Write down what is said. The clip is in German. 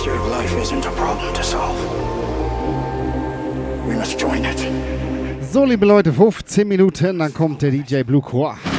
Your life isn't a problem to solve. We must join it. So, liebe Leute, 15 Minuten, dann kommt der DJ Blue Core.